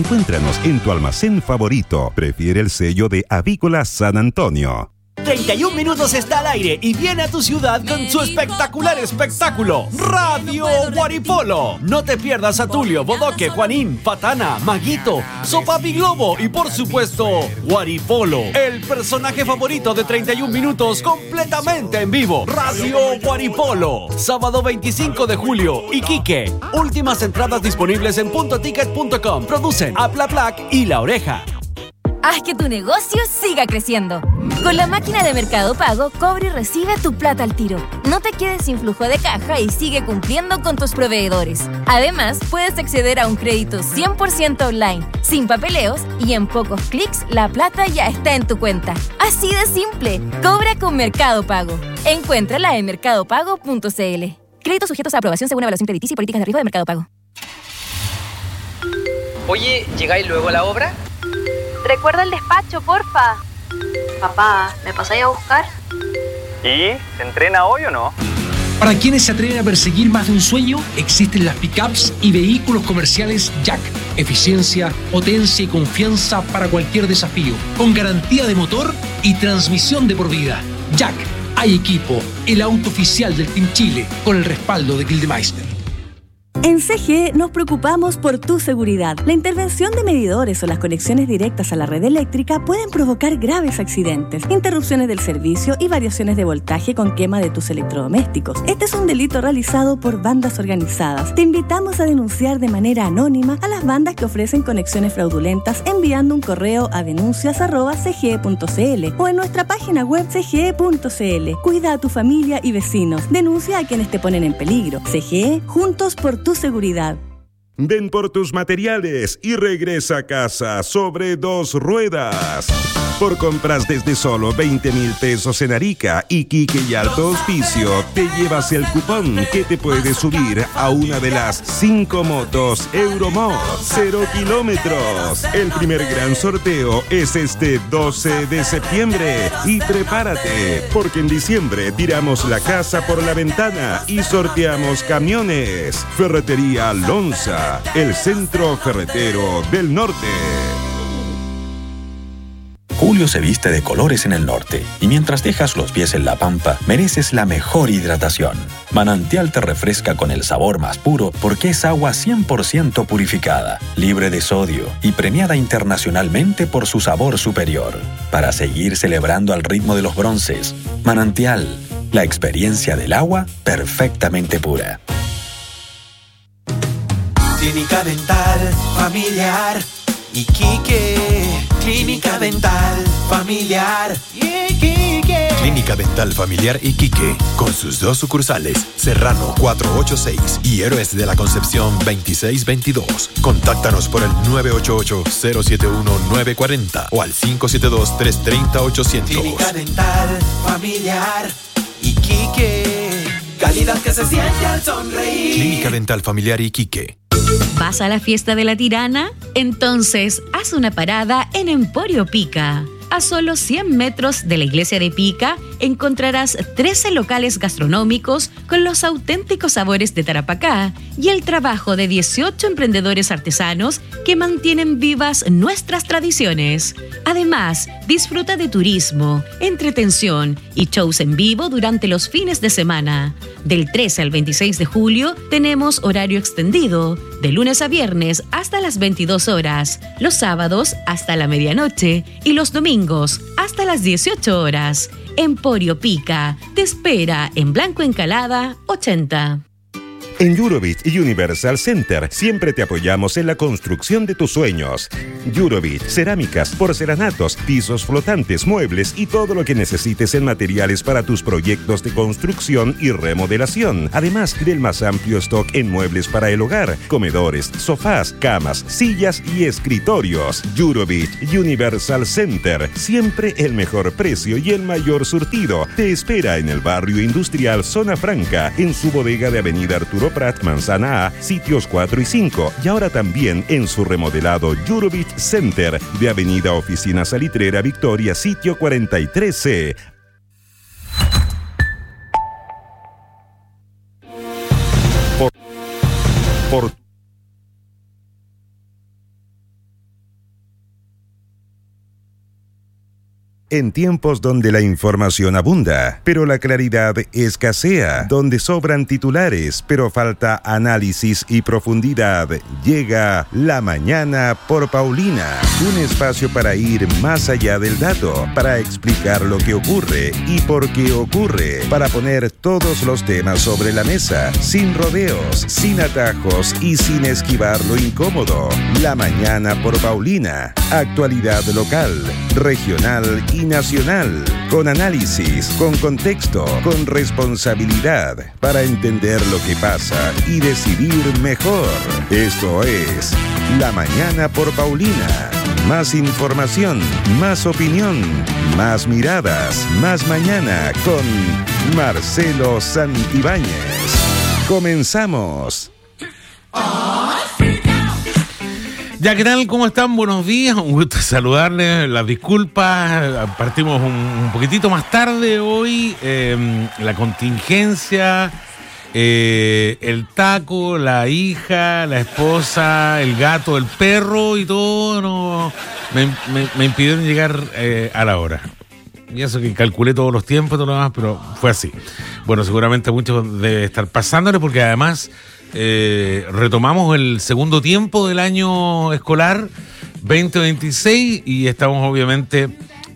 Encuéntranos en tu almacén favorito. Prefiere el sello de Avícola San Antonio. 31 Minutos está al aire y viene a tu ciudad con su espectacular espectáculo Radio Guaripolo. No te pierdas a Tulio, Bodoque, Juanín, Patana, Maguito, Sopapi Globo y por supuesto Guaripolo, el personaje favorito de 31 Minutos completamente en vivo. Radio Guaripolo, sábado 25 de julio, Iquique. Últimas entradas disponibles en puntoticket.com. Producen Aplaplac y La Oreja. Haz que tu negocio siga creciendo. Con la máquina de Mercado Pago, cobra y recibe tu plata al tiro. No te quedes sin flujo de caja y sigue cumpliendo con tus proveedores. Además, puedes acceder a un crédito 100% online, sin papeleos y en pocos clics la plata ya está en tu cuenta. Así de simple. Cobra con Mercado Pago. Encuéntrala en mercadopago.cl. Créditos sujetos a aprobación según evaluación crediticia y políticas de riesgo de Mercado Pago. Oye, ¿llegáis luego a la obra? Recuerda el despacho, porfa. Papá, ¿me pasáis a buscar? ¿Y? ¿Se entrena hoy o no? Para quienes se atreven a perseguir más de un sueño, existen las pickups y vehículos comerciales Jack. Eficiencia, potencia y confianza para cualquier desafío, con garantía de motor y transmisión de por vida. Jack, hay equipo, el auto oficial del Team Chile, con el respaldo de Gildemeister. En CGE nos preocupamos por tu seguridad. La intervención de medidores o las conexiones directas a la red eléctrica pueden provocar graves accidentes, interrupciones del servicio y variaciones de voltaje con quema de tus electrodomésticos. Este es un delito realizado por bandas organizadas. Te invitamos a denunciar de manera anónima a las bandas que ofrecen conexiones fraudulentas enviando un correo a denuncias@cge.cl o en nuestra página web cge.cl. Cuida a tu familia y vecinos. Denuncia a quienes te ponen en peligro. CGE, juntos por tu seguridad. Ven por tus materiales y regresa a casa sobre 2 ruedas. Por compras desde solo 20,000 pesos en Arica, Iquique y Alto Hospicio, te llevas el cupón que te puede subir a una de las 5 motos Euromod 0 kilómetros. El primer gran sorteo es este 12 de septiembre. Y prepárate, porque en diciembre tiramos la casa por la ventana y sorteamos camiones. Ferretería Lonza, el centro ferretero del norte. Julio se viste de colores en el norte y mientras dejas los pies en la pampa, mereces la mejor hidratación. Manantial te refresca con el sabor más puro porque es agua 100% purificada, libre de sodio y premiada internacionalmente por su sabor superior. Para seguir celebrando al ritmo de los bronces, Manantial, la experiencia del agua perfectamente pura. Clínica Dental Familiar Iquique. Clínica Dental Familiar Iquique. Clínica Dental Familiar Iquique, con sus 2 sucursales, Serrano 486 y Héroes de la Concepción 2622. Contáctanos por el 988-071-940 o al 572-330-800. Clínica Dental Familiar Iquique. Calidad que se siente al sonreír. Clínica Dental Familiar Iquique. ¿Vas a la fiesta de la Tirana? Entonces, haz una parada en Emporio Pica. A solo 100 metros de la iglesia de Pica encontrarás 13 locales gastronómicos con los auténticos sabores de Tarapacá y el trabajo de 18 emprendedores artesanos que mantienen vivas nuestras tradiciones. Además, disfruta de turismo, entretención y shows en vivo durante los fines de semana. Del 13 al 26 de julio tenemos horario extendido, de lunes a viernes hasta las 22 horas, los sábados hasta la medianoche y los domingos hasta las 18 horas. Emporio Pica te espera en Blanco Encalada 80. En Eurovit Universal Center siempre te apoyamos en la construcción de tus sueños. Eurovit, cerámicas, porcelanatos, pisos flotantes, muebles y todo lo que necesites en materiales para tus proyectos de construcción y remodelación. Además del más amplio stock en muebles para el hogar, comedores, sofás, camas, sillas y escritorios. Eurovit Universal Center, siempre el mejor precio y el mayor surtido. Te espera en el barrio industrial Zona Franca, en su bodega de Avenida Arturo Prat, Manzana A, sitios 4 y 5, y ahora también en su remodelado Eurovit Center de Avenida Oficina Salitrera Victoria, sitio 43C. Por en tiempos donde la información abunda, pero la claridad escasea, donde sobran titulares, pero falta análisis y profundidad, llega La Mañana por Paulina, un espacio para ir más allá del dato, para explicar lo que ocurre y por qué ocurre, para poner todos los temas sobre la mesa, sin rodeos, sin atajos y sin esquivar lo incómodo. La Mañana por Paulina, actualidad local, regional y nacional, con análisis, con contexto, con responsabilidad, para entender lo que pasa y decidir mejor. Esto es La Mañana por Paulina. Más información, más opinión, más miradas, más mañana con Marcelo Santibáñez. Comenzamos. Ya, ¿qué tal? ¿Cómo están? Buenos días, un gusto saludarles, las disculpas, partimos un poquitito más tarde hoy, la contingencia, el taco, la hija, la esposa, el gato, el perro y todo me impidieron llegar a la hora. Y eso que calculé todos los tiempos y todo lo demás, pero fue así. Bueno, seguramente muchos debe estar pasándole porque además retomamos el segundo tiempo del año escolar 2026 y estamos obviamente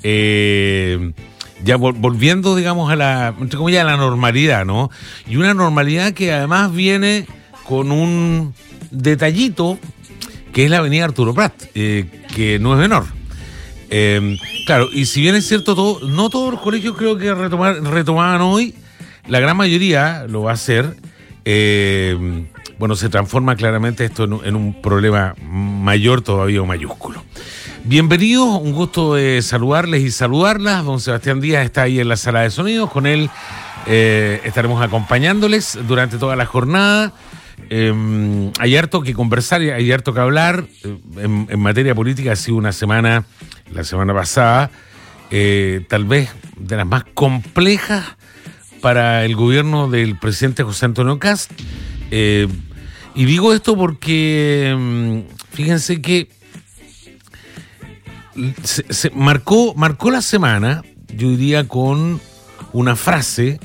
ya volviendo, digamos, a la, entre comillas, a la normalidad, ¿no? Y una normalidad que además viene con un detallito que es la avenida Arturo Prat, que no es menor. Claro, y si bien es cierto, no todos los colegios creo que retomaban hoy, la gran mayoría lo va a hacer. Bueno, se transforma claramente esto en un problema mayor todavía o mayúsculo. Bienvenidos, un gusto de saludarles y saludarlas. Don Sebastián Díaz está ahí en la sala de sonidos, con él estaremos acompañándoles durante toda la jornada. Hay harto que conversar, hay harto que hablar. En materia política ha sido una semana, la semana pasada, tal vez de las más complejas para el gobierno del presidente José Antonio Kast. Y digo esto porque fíjense que se marcó la semana, yo diría, con una frase,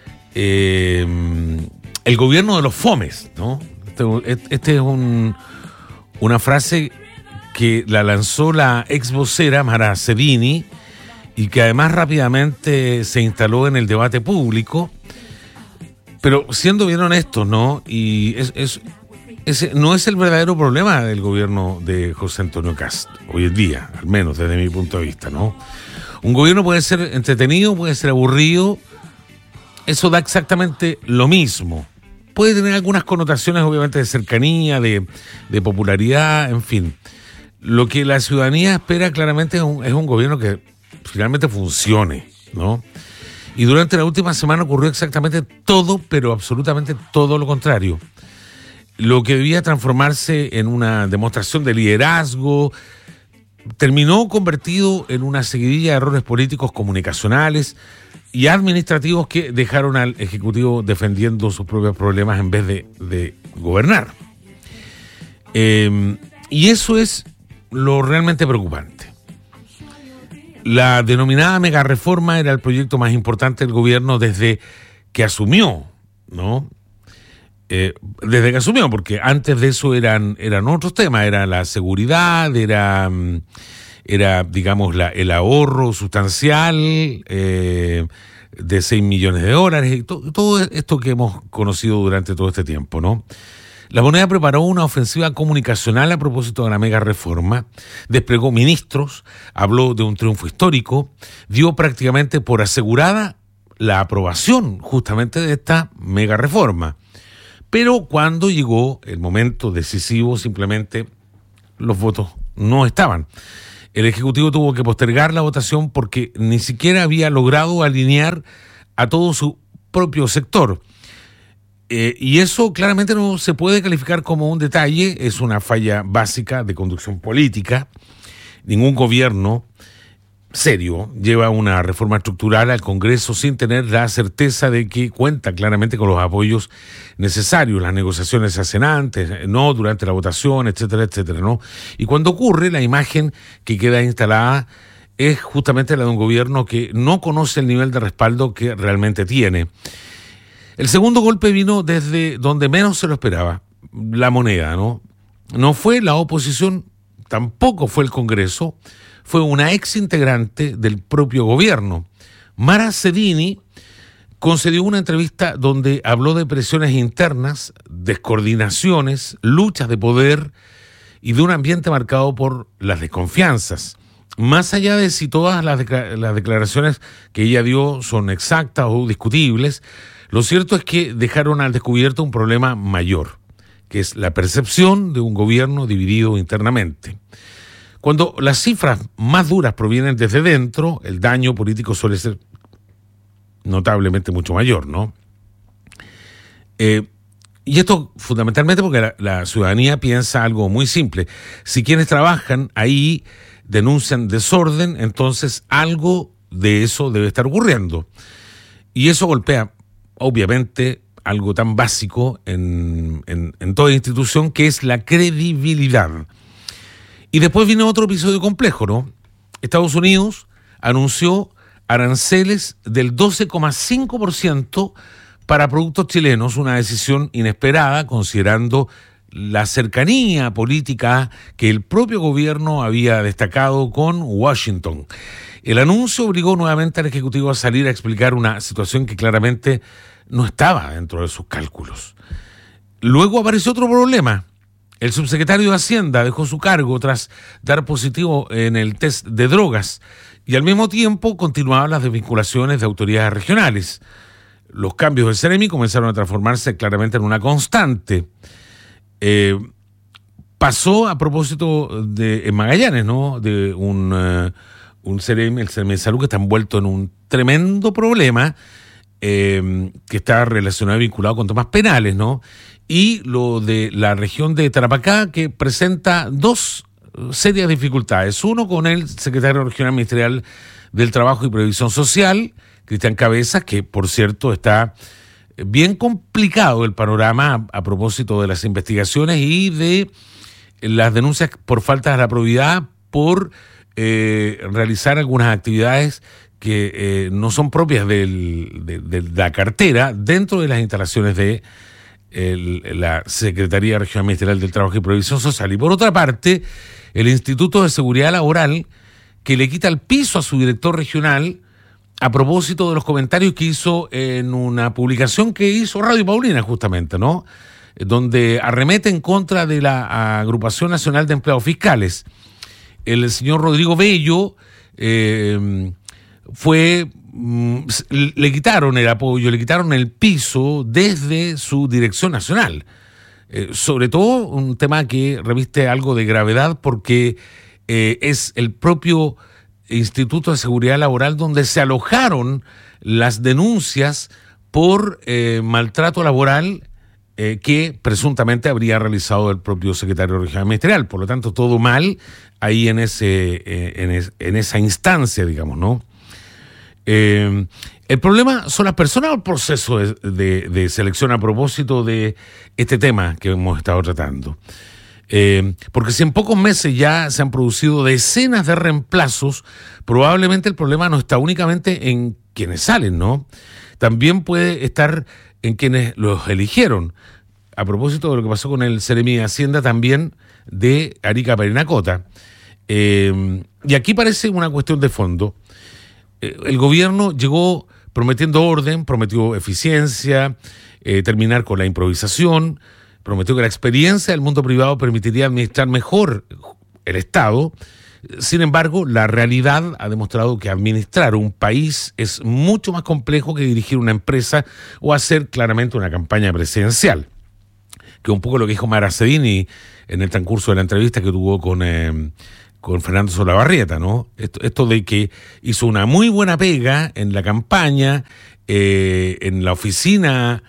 el gobierno de los fomes, ¿no? Este es una frase que la lanzó la ex vocera Mara Sedini y que además rápidamente se instaló en el debate público. Pero siendo bien honestos, ¿no? Y ese no es el verdadero problema del gobierno de José Antonio Kast, hoy en día, al menos desde mi punto de vista, ¿no? Un gobierno puede ser entretenido, puede ser aburrido, eso da exactamente lo mismo. Puede tener algunas connotaciones, obviamente, de cercanía, de popularidad, en fin. Lo que la ciudadanía espera claramente es un gobierno que finalmente funcione, ¿no? Y durante la última semana ocurrió exactamente todo, pero absolutamente todo lo contrario. Lo que debía transformarse en una demostración de liderazgo terminó convertido en una seguidilla de errores políticos, comunicacionales y administrativos que dejaron al Ejecutivo defendiendo sus propios problemas en vez de gobernar. Y eso es lo realmente preocupante. La denominada megareforma era el proyecto más importante del gobierno desde que asumió, ¿no? Desde que asumió, porque antes de eso eran otros temas, era la seguridad, era digamos, el ahorro sustancial de 6 millones de dólares, y todo esto que hemos conocido durante todo este tiempo, ¿no? La Moneda preparó una ofensiva comunicacional a propósito de la mega reforma, desplegó ministros, habló de un triunfo histórico, dio prácticamente por asegurada la aprobación justamente de esta mega reforma. Pero cuando llegó el momento decisivo, simplemente los votos no estaban. El Ejecutivo tuvo que postergar la votación porque ni siquiera había logrado alinear a todo su propio sector. Y eso claramente no se puede calificar como un detalle, es una falla básica de conducción política. Ningún gobierno serio lleva una reforma estructural al Congreso sin tener la certeza de que cuenta claramente con los apoyos necesarios. Las negociaciones se hacen antes, no durante la votación, etcétera, etcétera, ¿no? Y cuando ocurre, la imagen que queda instalada es justamente la de un gobierno que no conoce el nivel de respaldo que realmente tiene. El segundo golpe vino desde donde menos se lo esperaba, la moneda, ¿no? No fue la oposición, tampoco fue el Congreso, fue una ex integrante del propio gobierno. Mara Sedini concedió una entrevista donde habló de presiones internas, descoordinaciones, luchas de poder y de un ambiente marcado por las desconfianzas. Más allá de si todas las declaraciones que ella dio son exactas o discutibles, lo cierto es que dejaron al descubierto un problema mayor, que es la percepción de un gobierno dividido internamente. Cuando las cifras más duras provienen desde dentro, el daño político suele ser notablemente mucho mayor, ¿no? Y esto fundamentalmente porque la ciudadanía piensa algo muy simple. Si quienes trabajan ahí denuncian desorden, entonces algo de eso debe estar ocurriendo. Y eso golpea, obviamente, algo tan básico en toda institución, que es la credibilidad. Y después vino otro episodio complejo, ¿no? Estados Unidos anunció aranceles del 12,5% para productos chilenos, una decisión inesperada considerando la cercanía política que el propio gobierno había destacado con Washington. El anuncio obligó nuevamente al Ejecutivo a salir a explicar una situación que claramente no estaba dentro de sus cálculos. Luego apareció otro problema. El subsecretario de Hacienda dejó su cargo tras dar positivo en el test de drogas y al mismo tiempo continuaban las desvinculaciones de autoridades regionales. Los cambios del CEREMI comenzaron a transformarse claramente en una constante. Pasó a propósito de en Magallanes, ¿no? De un CEREMI, el CEREMI de Salud, que está envuelto en un tremendo problema que está relacionado y vinculado con temas penales, ¿no? Y lo de la región de Tarapacá, que presenta dos serias dificultades. Uno, con el secretario regional ministerial del Trabajo y Previsión Social, Cristian Cabezas, que por cierto está bien complicado el panorama a propósito de las investigaciones y de las denuncias por falta de la probidad por realizar algunas actividades que no son propias de la cartera dentro de las instalaciones de la Secretaría Regional Ministerial del Trabajo y Previsión Social. Y por otra parte, el Instituto de Seguridad Laboral, que le quita el piso a su director regional a propósito de los comentarios que hizo en una publicación que hizo Radio Paulina, justamente, ¿no? Donde arremete en contra de la Agrupación Nacional de Empleados Fiscales. El señor Rodrigo Bello le quitaron el apoyo, le quitaron el piso desde su dirección nacional. Sobre todo un tema que reviste algo de gravedad porque es el propio Instituto de Seguridad Laboral donde se alojaron las denuncias por maltrato laboral que presuntamente habría realizado el propio secretario regional ministerial. Por lo tanto, todo mal ahí en esa instancia, digamos, ¿no? El problema son las personas o el proceso de selección a propósito de este tema que hemos estado tratando. Porque si en pocos meses ya se han producido decenas de reemplazos, probablemente el problema no está únicamente en quienes salen, ¿no? También puede estar en quienes los eligieron. A propósito de lo que pasó con el CEREMI de Hacienda también de Arica Parinacota. Y aquí parece una cuestión de fondo. El gobierno llegó prometiendo orden, prometió eficiencia, terminar con la improvisación, prometió que la experiencia del mundo privado permitiría administrar mejor el Estado. Sin embargo, la realidad ha demostrado que administrar un país es mucho más complejo que dirigir una empresa o hacer claramente una campaña presidencial. Que un poco lo que dijo Mara Sedini en el transcurso de la entrevista que tuvo con Fernando Solabarrieta, ¿no? Esto de que hizo una muy buena pega en la campaña, en la oficina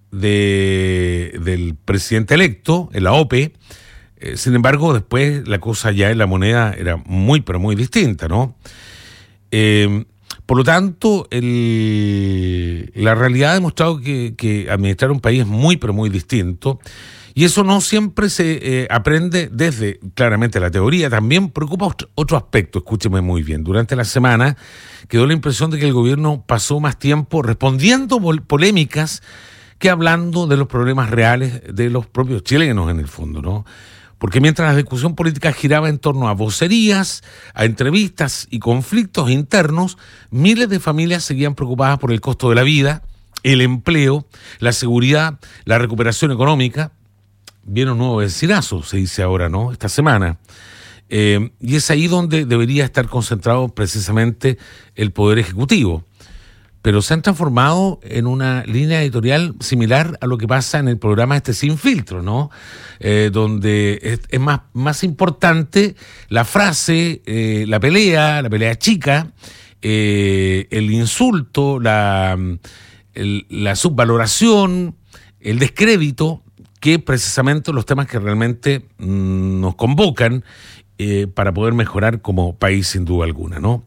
del presidente electo, en la OPE. Sin embargo, después la cosa ya en la moneda era muy, pero muy distinta, ¿no? Por lo tanto, la realidad ha demostrado que administrar un país es muy, pero muy distinto. Y eso no siempre se aprende desde, claramente, la teoría. También preocupa otro aspecto, escúcheme muy bien. Durante la semana quedó la impresión de que el gobierno pasó más tiempo respondiendo polémicas que hablando de los problemas reales de los propios chilenos, en el fondo, ¿no? Porque mientras la discusión política giraba en torno a vocerías, a entrevistas y conflictos internos, miles de familias seguían preocupadas por el costo de la vida, el empleo, la seguridad, la recuperación económica. Viene un nuevo vecinazo, se dice ahora, ¿no? Esta semana. Y es ahí donde debería estar concentrado precisamente el Poder Ejecutivo. Pero se han transformado en una línea editorial similar a lo que pasa en el programa Sin Filtro, ¿no? Donde es más importante la frase, la pelea chica, el insulto, la subvaloración, el descrédito, que precisamente los temas que realmente nos convocan para poder mejorar como país, sin duda alguna, ¿no?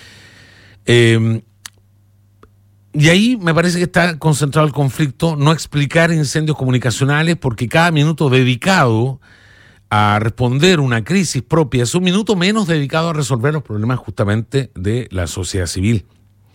Y ahí me parece que está concentrado el conflicto, no explicar incendios comunicacionales, porque cada minuto dedicado a responder una crisis propia es un minuto menos dedicado a resolver los problemas justamente de la sociedad civil.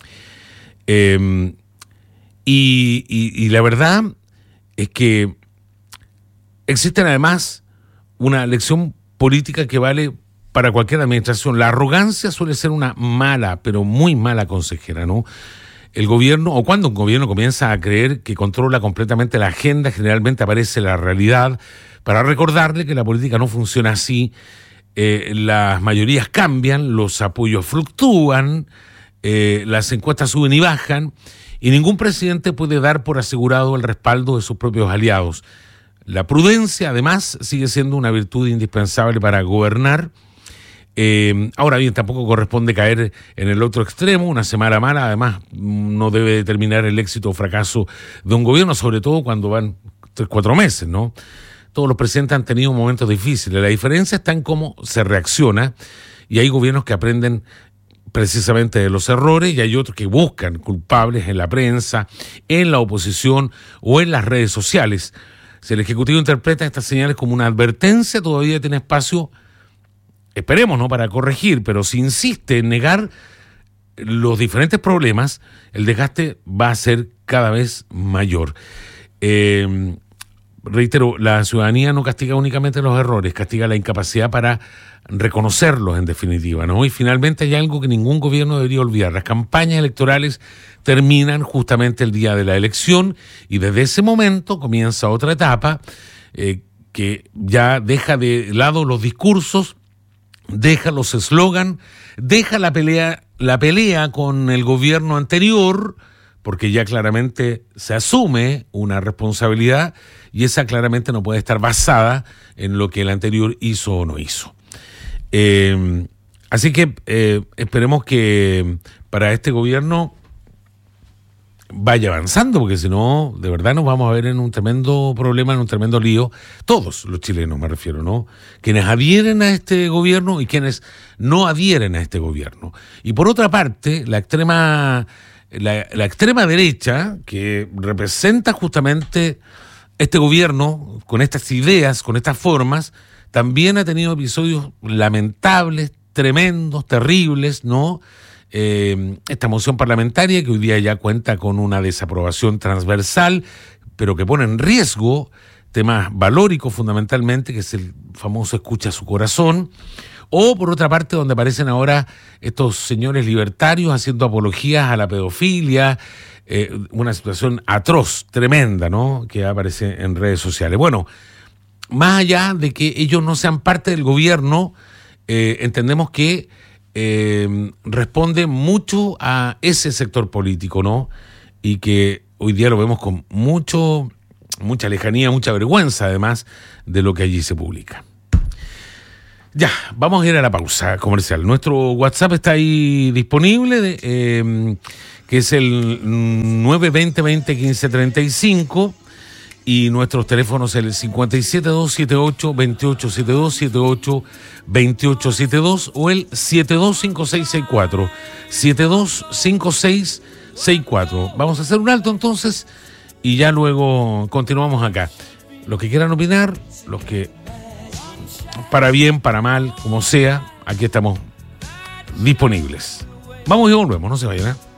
Y la verdad es que existe además una lección política que vale para cualquier administración. La arrogancia suele ser una mala, pero muy mala consejera, ¿no? El gobierno, o cuando un gobierno comienza a creer que controla completamente la agenda, generalmente aparece la realidad para recordarle que la política no funciona así. Las mayorías cambian, los apoyos fluctúan, las encuestas suben y bajan, y ningún presidente puede dar por asegurado el respaldo de sus propios aliados. La prudencia, además, sigue siendo una virtud indispensable para gobernar. Ahora bien, tampoco corresponde caer en el otro extremo. Una semana mala, además, no debe determinar el éxito o fracaso de un gobierno, sobre todo cuando van 3-4 meses, ¿no? Todos los presidentes han tenido momentos difíciles. La diferencia está en cómo se reacciona, y hay gobiernos que aprenden precisamente de los errores, y hay otros que buscan culpables en la prensa, en la oposición o en las redes sociales. Si el Ejecutivo interpreta estas señales como una advertencia, todavía tiene espacio, esperemos, ¿no?, para corregir, pero si insiste en negar los diferentes problemas, el desgaste va a ser cada vez mayor. Reitero, la ciudadanía no castiga únicamente los errores, castiga la incapacidad para reconocerlos, en definitiva, ¿no? Y finalmente hay algo que ningún gobierno debería olvidar: las campañas electorales terminan justamente el día de la elección, y desde ese momento comienza otra etapa que ya deja de lado los discursos, deja los eslogan, deja la pelea con el gobierno anterior, porque ya claramente se asume una responsabilidad, y esa claramente no puede estar basada en lo que el anterior hizo o no hizo. Así que esperemos que para este gobierno vaya avanzando, porque si no, de verdad nos vamos a ver en un tremendo problema, en un tremendo lío, todos los chilenos me refiero, ¿no? Quienes adhieren a este gobierno y quienes no adhieren a este gobierno. Y por otra parte, la extrema derecha, que representa justamente este gobierno con estas ideas, con estas formas, también ha tenido episodios lamentables, tremendos, terribles, ¿no? Esta moción parlamentaria que hoy día ya cuenta con una desaprobación transversal, pero que pone en riesgo temas valóricos fundamentalmente, que es el famoso escucha su corazón. O por otra parte, donde aparecen ahora estos señores libertarios haciendo apologías a la pedofilia, una situación atroz, tremenda, ¿no?, que aparece en redes sociales. Bueno, más allá de que ellos no sean parte del gobierno, entendemos que responde mucho a ese sector político, ¿no? Y que hoy día lo vemos con mucha lejanía, mucha vergüenza, además de lo que allí se publica. Ya, vamos a ir a la pausa comercial. Nuestro WhatsApp está ahí disponible, que es el 920-20-1535, y nuestros teléfonos el 57278-2872, 782872, o el 725664, 725664. Vamos a hacer un alto entonces y ya luego continuamos acá. Los que quieran opinar, los que para bien, para mal, como sea, aquí estamos disponibles. Vamos y volvemos, no se vayan, ¿eh?